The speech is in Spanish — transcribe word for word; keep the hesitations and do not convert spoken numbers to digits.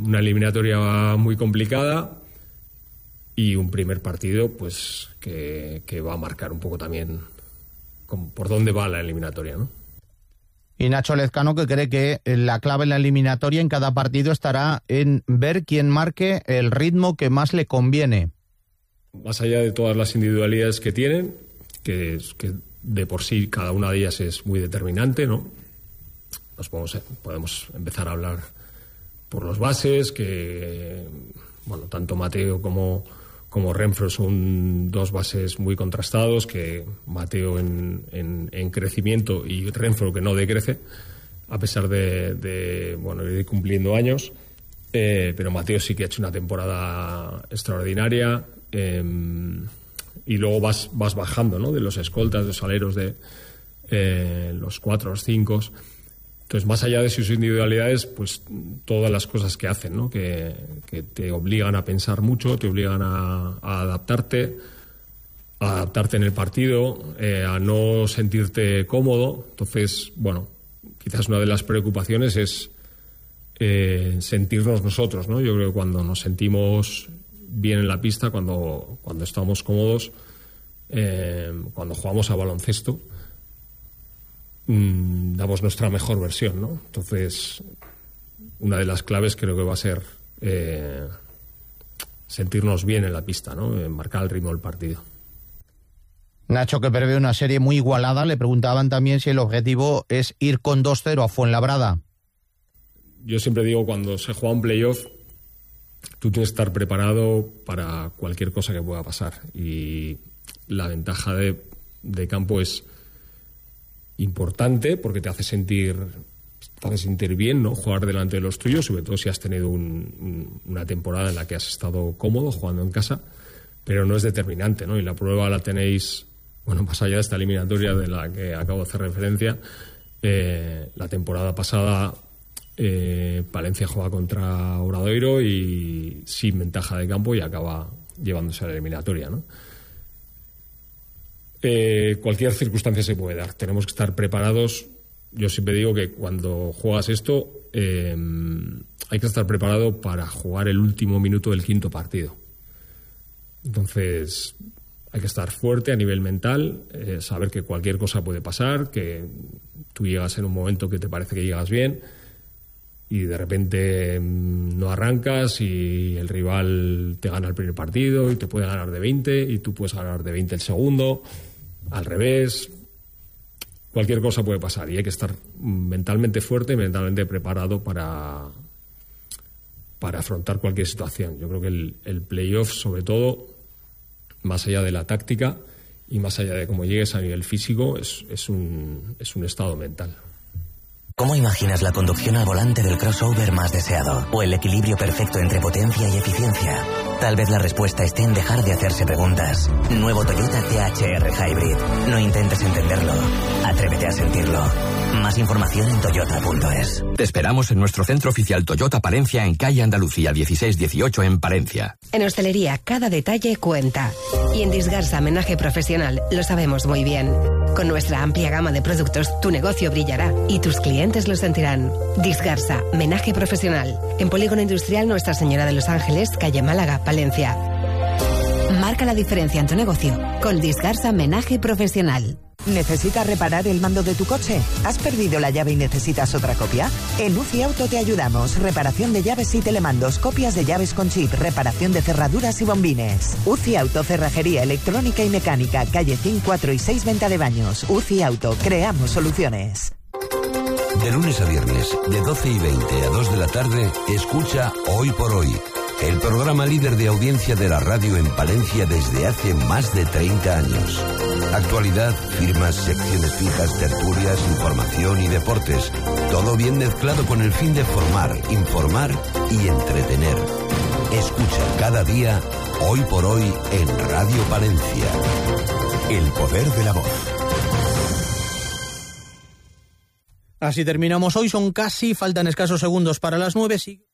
una eliminatoria muy complicada y un primer partido pues que, que va a marcar un poco también con, por dónde va la eliminatoria, ¿no? Y Nacho Lezcano, que cree que la clave en la eliminatoria en cada partido estará en ver quién marque el ritmo que más le conviene. Más allá de todas las individualidades que tienen, que, que de por sí cada una de ellas es muy determinante, ¿no? Nos podemos, podemos empezar a hablar por los bases, que bueno, tanto Mateo como, como Renfro son dos bases muy contrastados, que Mateo en, en, en crecimiento y Renfro que no decrece, a pesar de, de bueno, ir cumpliendo años, eh, pero Mateo sí que ha hecho una temporada extraordinaria, eh, y luego vas, vas bajando, ¿no? De los escoltas, de los aleros, de eh, los cuatro, los cinco. Entonces, más allá de sus individualidades, pues todas las cosas que hacen, ¿no? Que, que te obligan a pensar mucho, te obligan a, a adaptarte, a adaptarte en el partido, eh, a no sentirte cómodo. Entonces, bueno, quizás una de las preocupaciones es eh, sentirnos nosotros, ¿no? Yo creo que cuando nos sentimos bien en la pista, cuando, cuando estamos cómodos, eh, cuando jugamos a baloncesto, mmm, damos nuestra mejor versión, ¿no? Entonces, una de las claves creo que va a ser eh, sentirnos bien en la pista, ¿no? Eh, marcar el ritmo del partido. Nacho, que prevé una serie muy igualada, le preguntaban también si el objetivo es ir con dos cero a Fuenlabrada. Yo siempre digo, cuando se juega un playoff, tú tienes que estar preparado para cualquier cosa que pueda pasar, y la ventaja de, de campo es importante porque te hace sentir te hace sentir bien, ¿no? Jugar delante de los tuyos, sobre todo si has tenido un, un, una temporada en la que has estado cómodo jugando en casa, pero no es determinante, ¿no? Y la prueba la tenéis, bueno, más allá de esta eliminatoria de la que acabo de hacer referencia, eh, la temporada pasada Eh, Palencia juega contra Obradoiro y sin ventaja de campo y acaba llevándose a la eliminatoria, ¿no? Eh, cualquier circunstancia se puede dar, tenemos que estar preparados. Yo siempre digo que cuando juegas esto eh, hay que estar preparado para jugar el último minuto del quinto partido. Entonces hay que estar fuerte a nivel mental, eh, saber que cualquier cosa puede pasar, que tú llegas en un momento que te parece que llegas bien y de repente no arrancas y el rival te gana el primer partido y te puede ganar de veinte y tú puedes ganar de veinte el segundo, al revés. Cualquier cosa puede pasar y hay que estar mentalmente fuerte y mentalmente preparado para, para afrontar cualquier situación. Yo creo que el, el playoff, sobre todo, más allá de la táctica y más allá de cómo llegues a nivel físico, es, es, un, es un estado mental. ¿Cómo imaginas la conducción al volante del crossover más deseado? ¿O el equilibrio perfecto entre potencia y eficiencia? Tal vez la respuesta esté en dejar de hacerse preguntas. Nuevo Toyota T H R Hybrid. No intentes entenderlo. Atrévete a sentirlo. Más información en toyota punto es. Te esperamos en nuestro centro oficial Toyota Palencia en calle Andalucía dieciséis dieciocho en Palencia. En hostelería cada detalle cuenta. Y en Disgarsa Menaje Profesional lo sabemos muy bien. Con nuestra amplia gama de productos tu negocio brillará y tus clientes lo sentirán. Disgarsa Menaje Profesional. En Polígono Industrial Nuestra Señora de los Ángeles, calle Málaga, Palencia. Marca la diferencia en tu negocio con Disgarsa Menaje Profesional. ¿Necesitas reparar el mando de tu coche? ¿Has perdido la llave y necesitas otra copia? En U C I Auto te ayudamos. Reparación de llaves y telemandos, copias de llaves con chip, reparación de cerraduras y bombines. U C I Auto, cerrajería electrónica y mecánica, calle cinco, cuatro y seis, venta de baños. U C I Auto, creamos soluciones. De lunes a viernes, de doce y veinte a dos de la tarde, escucha Hoy por Hoy, el programa líder de audiencia de la radio en Palencia desde hace más de treinta años. Actualidad, firmas, secciones fijas, tertulias, información y deportes. Todo bien mezclado con el fin de formar, informar y entretener. Escucha cada día Hoy por Hoy en Radio Palencia. El poder de la voz. Así terminamos hoy, son casi, faltan escasos segundos para las nueve.